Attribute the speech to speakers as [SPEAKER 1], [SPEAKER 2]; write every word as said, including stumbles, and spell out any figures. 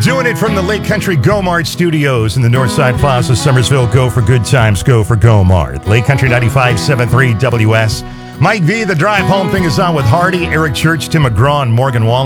[SPEAKER 1] Doing it from the Lake Country Go Mart Studios in the Northside Plaza, Somersville. Go for good times. Go for Go Mart. Lake Country ninety-five point seven three W S. Mike V, the drive home thing is on with Hardy, Eric Church, Tim McGraw, and Morgan Wallen.